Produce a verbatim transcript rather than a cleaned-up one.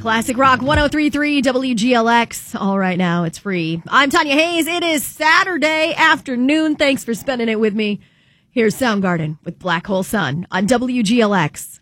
Classic Rock one oh three point three W G L X. All right now, it's free. I'm Tanya Hayes. It is Saturday afternoon. Thanks for spending it with me. Here's Soundgarden with Black Hole Sun on W G L X.